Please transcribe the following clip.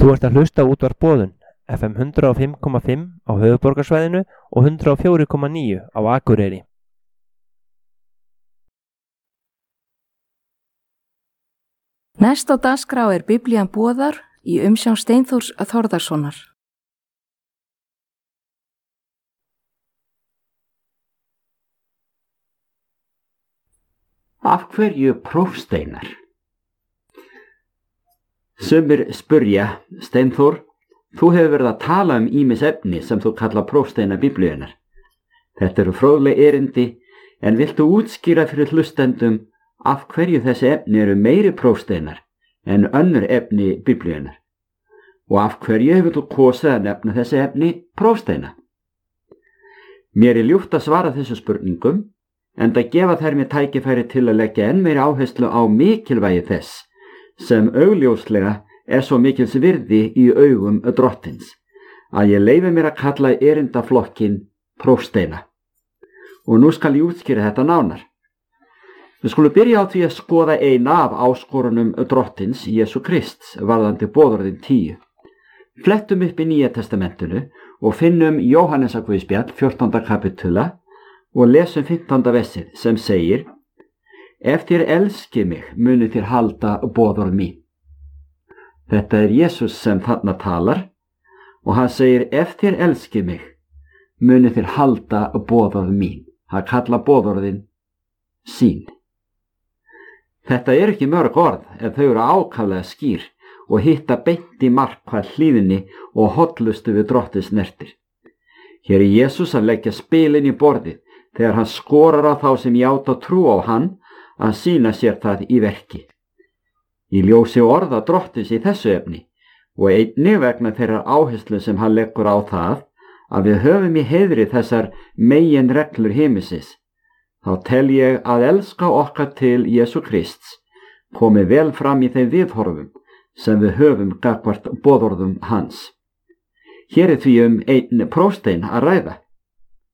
Þú ert að hlusta á Útvarp Boðun, FM 105,5 á höfuðborgarsvæðinu og 104,9 á Akureyri. Næst á dagskrá Biblían boðar í umsjón Steinþórs Þórðarsonar. Af hverju prófsteinar? Sumir spurja, Steinþór, þú hefur verið að tala ýmis efni sem þú kalla prófsteina Biblíunnar. Þetta eru fróðleg erindi, en viltu útskýra fyrir hlustendum af hverju þessi efni eru meiri prófsteinar en önnur efni Biblíunnar? Og af hverju hefur þú kosið að nefna þessi efni prófsteina? Mér er ljúft að svara þessu spurningum, enda gefa þær mér tækifæri til að leggja enn meiri áherslu á mikilvægi þess, sem augljóslega er svo mikils virði í augum Drottins, að ég leyfi mér að kalla erindaflokkin prófsteina. Og nú skal ég útskýra þetta nánar. Við skulum byrja á því að skoða eina af áskorunum Drottins, Jesú Krists, varðandi boðorðin 10. Flettum upp í Nýja testamentinu og finnum Jóhannesarguðspjall 14. kapitula og lesum 15. versið sem segir: Ef þér elskið mig, munu þér halda boðorð mín. Þetta er Jesús sem þarna talar og hann segir: Ef þér elskið mig, munu þér halda boðorð mín. Hann kalla boðorðin sín. Þetta er ekki mörg orð en þau eru ákaflega skýr og hitta beint í mark hvað hlýðni og hollustu við Drottins snertir. Hér er Jesús að leggja spilin í borðið þegar hann skorar á þá sem játa trú á hann að sýna sér það í verki. Í ljósi orða Drottins í þessu efni og einnig vegna þeirrar áherslu sem hann leggur á það að við höfum í heiðri þessar megin reglur himinsins, þá tel ég að elska okkar til Jesú Krists komi vel fram í þeim viðhorfum sem við höfum gagnvart boðorðum hans. Hér er því einn prófstein að ræða,